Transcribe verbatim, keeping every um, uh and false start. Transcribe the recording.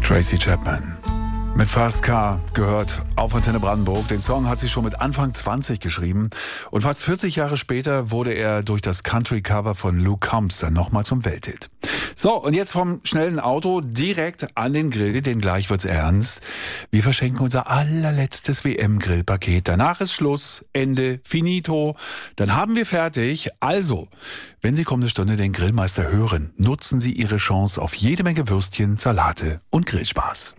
Tracy Chapman mit Fast Car gehört auf Antenne Brandenburg. Den Song hat sie schon mit Anfang zwanzig geschrieben und fast vierzig Jahre später wurde er durch das Country-Cover von Luke Combs dann nochmal zum Welthit. So, und jetzt vom schnellen Auto direkt an den Grill, denn gleich wird's ernst. Wir verschenken unser allerletztes W M-Grillpaket. Danach ist Schluss, Ende, finito. Dann haben wir fertig. Also, wenn Sie kommende Stunde den Grillmeister hören, nutzen Sie Ihre Chance auf jede Menge Würstchen, Salate und Grillspaß.